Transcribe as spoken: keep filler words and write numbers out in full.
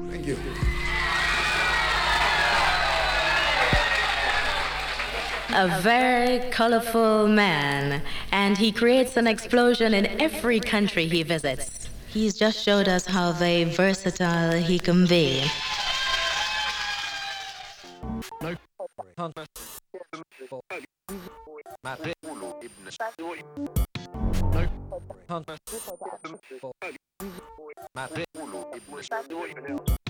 Thank you. A very colorful man, and he creates an explosion in every country he visits. He's just showed us how very versatile he can be. No